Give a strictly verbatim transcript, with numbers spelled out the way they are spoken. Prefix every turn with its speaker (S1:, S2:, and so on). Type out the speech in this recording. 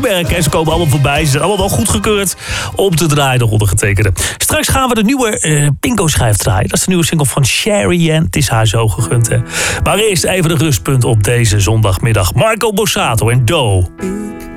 S1: merken. Ze komen allemaal voorbij. Ze zijn allemaal wel goedgekeurd om te draaien, de ondergetekende. Straks gaan we de nieuwe uh, Pinko-schijf draaien. Dat is de nieuwe single van Sherry Ann. Het is haar zo gegund, hè. Maar eerst even de rustpunt op deze zondagmiddag. Marco Borsato en Doe.